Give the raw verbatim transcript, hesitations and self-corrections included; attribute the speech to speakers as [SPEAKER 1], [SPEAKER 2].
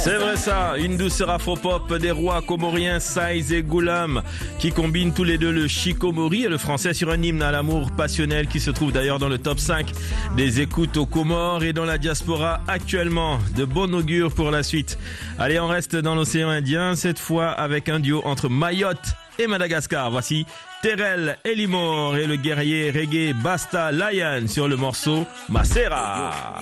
[SPEAKER 1] C'est vrai ça, une douceur afropop des rois comoriens Saïz et Goulam qui combinent tous les deux le chikomori et le français sur un hymne à l'amour passionnel qui se trouve d'ailleurs dans le top cinq des écoutes aux Comores et dans la diaspora actuellement. De bon augure pour la suite. Allez, on reste dans l'océan Indien, cette fois avec un duo entre Mayotte et Madagascar. Voici Terrell Elimor et le guerrier reggae Basta Lion sur le morceau Macera.